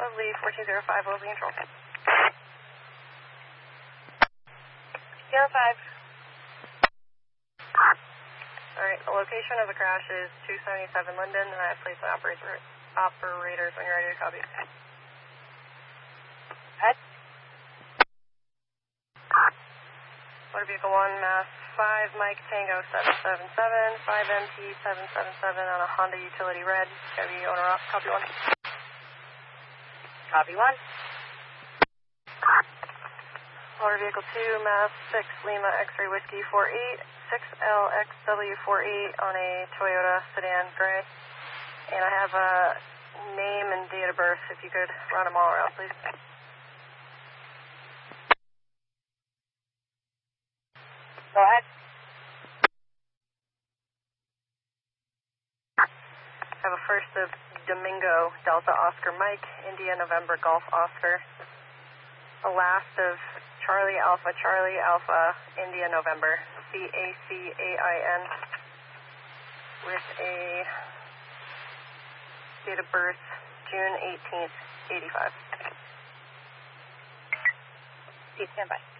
Lovely, 1405, Lovely Control. 05. Alright, the location of the crash is 277 Linden, and I have placed the operators when you're ready to copy. Head. Motor Vehicle 1, Mass 5, Mike Tango 777, 5MT 777 on a Honda Utility Red. Heavy owner off, copy 1. Copy 1. Motor Vehicle 2, Mass 6, Lima X-Ray Whiskey 48, 6LXW48 on a Toyota sedan gray. And I have a name and date of birth, if you could run them all around, please. Go ahead. I have a first of Domingo, Delta Oscar Mike, India November Golf Oscar. A last of Charlie Alpha, India November, CACAIN, with a date of birth, June 18th, 85. Please stand by.